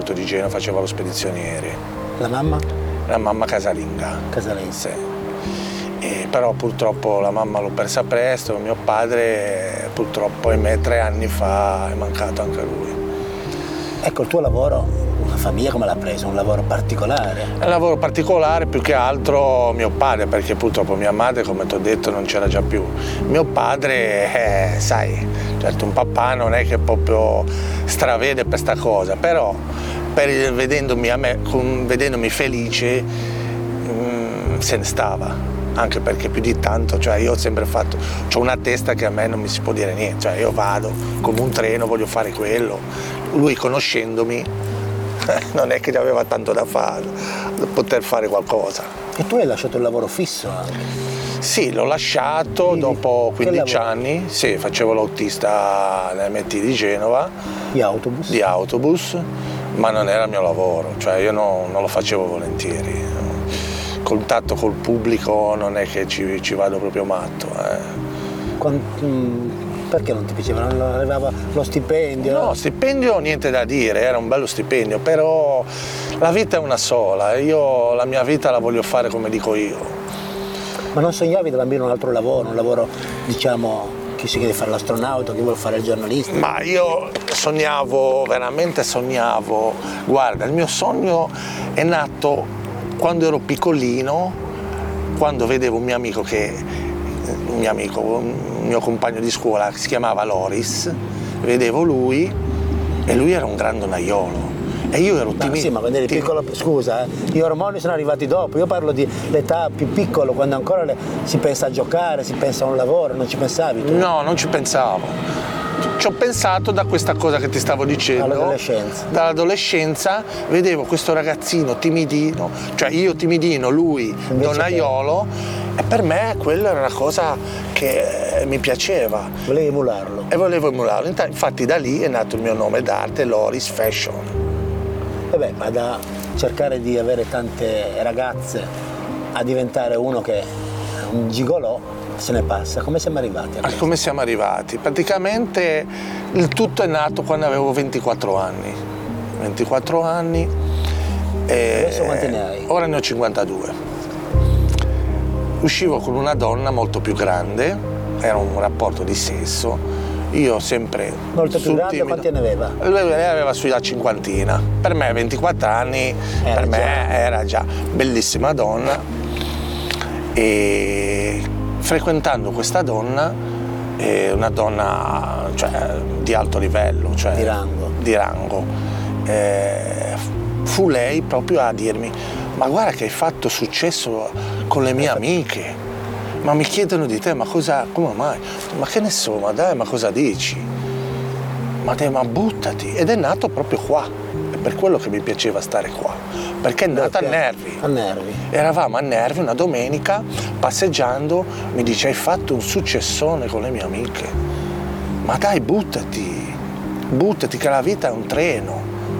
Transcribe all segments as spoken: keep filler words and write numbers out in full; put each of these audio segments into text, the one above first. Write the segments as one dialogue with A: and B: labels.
A: porto di Genova, faceva lo spedizioniere.
B: La mamma?
A: La mamma casalinga.
B: Casalinga.
A: Sì. E però purtroppo la mamma l'ho persa presto, mio padre purtroppo ahimè tre anni fa è mancato anche lui.
B: Ecco, il tuo lavoro, una famiglia come l'ha preso? Un lavoro particolare?
A: È un lavoro particolare, più che altro mio padre, perché purtroppo mia madre, come ti ho detto, non c'era già più. Mio padre, eh, sai, certo un papà non è che proprio stravede per sta cosa, però per, vedendomi, a me, con, vedendomi felice mh, se ne stava. Anche perché più di tanto, cioè io ho sempre fatto, ho una testa che a me non mi si può dire niente, cioè io vado come un treno, voglio fare quello, lui conoscendomi non è che aveva tanto da fare, da poter fare qualcosa.
B: E tu hai lasciato il lavoro fisso anche?
A: Sì, l'ho lasciato
B: Quindi,
A: dopo quindici
B: lavoro?
A: anni, sì, facevo l'autista all'M T di Genova.
B: Di autobus?
A: Di autobus, ma non era il mio lavoro, cioè io no, non lo facevo volentieri. Contatto col pubblico non è che ci, ci vado proprio matto. Eh.
B: Quant, mh, perché non ti piaceva? Non aveva lo stipendio?
A: No, stipendio niente da dire, era un bello stipendio, però la vita è una sola, io la mia vita la voglio fare come dico io.
B: Ma non sognavi da bambino un altro lavoro, un lavoro, diciamo, chi si chiede fare l'astronauta, chi vuole fare il giornalista?
A: Ma io sognavo, veramente sognavo, guarda, il mio sogno è nato quando ero piccolino, quando vedevo un mio amico che, un mio amico, un mio compagno di scuola che si chiamava Loris, vedevo lui e lui era un grandonaiolo e io ero timido.
B: No, sì, ma quando eri piccolo, scusa, eh, gli ormoni sono arrivati dopo, io parlo di l'età più piccolo, quando ancora le, si pensa a giocare, si pensa a un lavoro, non ci pensavi tu?
A: No, non ci pensavo. Ci ho pensato da questa cosa che ti stavo dicendo.
B: Dall'adolescenza.
A: Dall'adolescenza vedevo questo ragazzino timidino, cioè io timidino, lui
B: Invece
A: donnaiolo, e per me quella era una cosa che mi piaceva.
B: Volevi emularlo?
A: E volevo emularlo. Infatti da lì è nato il mio nome d'arte, Loris Fashion.
B: E beh, ma da cercare di avere tante ragazze a diventare uno che è un gigolò, se ne passa. Come siamo arrivati a questo?
A: Come siamo arrivati? Praticamente il tutto è nato quando avevo ventiquattro anni. ventiquattro anni. E
B: adesso quanti ne hai?
A: Ora ne ho cinquantadue. Uscivo con una donna molto più grande, era un rapporto di sesso. Io sempre...
B: Molto più grande, timido. Quanti ne aveva?
A: Lei aveva sulla cinquantina. Per me ventiquattro anni,
B: era
A: per
B: già.
A: me era già bellissima donna. E frequentando questa donna, eh, una donna cioè, di alto livello, cioè,
B: di rango,
A: di rango eh, fu lei proprio a dirmi: ma guarda che hai fatto successo con le mie amiche, ma mi chiedono di te, ma cosa, come mai? Ma che ne so, ma dai, ma cosa dici? Ma te, ma buttati. Ed è nato proprio qua. È per quello che mi piaceva stare qua, perché è nata a Nervi.
B: A Nervi.
A: Eravamo a Nervi una domenica, passeggiando, mi dice: hai fatto un successone con le mie amiche. Ma dai, buttati, buttati che la vita è un treno.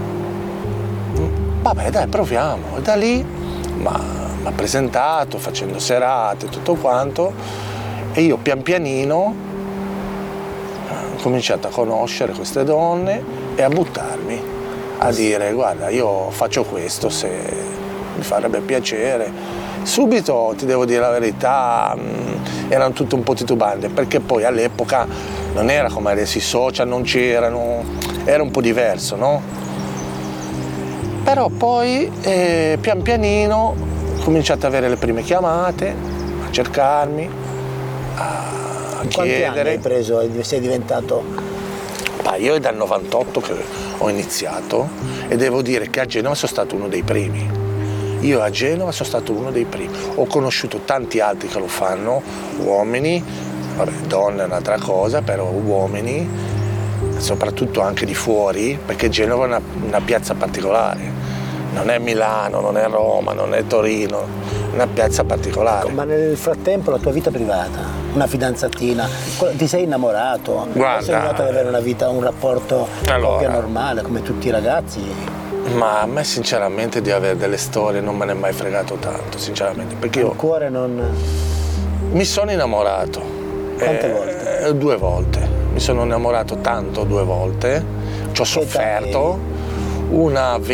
A: Vabbè, dai, proviamo. E da lì mi ha presentato, facendo serate, tutto quanto, e io pian pianino ho cominciato a conoscere queste donne e a buttarmi. A dire: guarda, io faccio questo, se mi farebbe piacere. Subito, ti devo dire la verità, mh, erano tutte un po' titubanti, perché poi all'epoca non era come adesso, i social non c'erano, era un po' diverso, no? Però poi eh, pian pianino ho cominciato ad avere le prime chiamate, a cercarmi, a
B: In
A: chiedere.
B: Quanti anni hai preso, sei diventato?
A: Ma io è dal novantotto che ho iniziato e devo dire che a Genova sono stato uno dei primi. Io a Genova sono stato uno dei primi. Ho conosciuto tanti altri che lo fanno, uomini, vabbè, donne è un'altra cosa, però uomini, soprattutto anche di fuori, perché Genova è una, una piazza particolare. Non è Milano, non è Roma, non è Torino, è una piazza particolare.
B: Ma nel frattempo la tua vita privata, una fidanzatina, ti sei innamorato?
A: Guarda,
B: sei arrivato ad avere una vita, un rapporto
A: allora,
B: proprio normale, come tutti i ragazzi?
A: Ma a me sinceramente di avere delle storie non me ne è mai fregato tanto, sinceramente, perché io...
B: Il cuore non...
A: Mi sono innamorato.
B: Quante
A: eh,
B: volte?
A: Due volte. Mi sono innamorato tanto due volte, ci ho sofferto. Una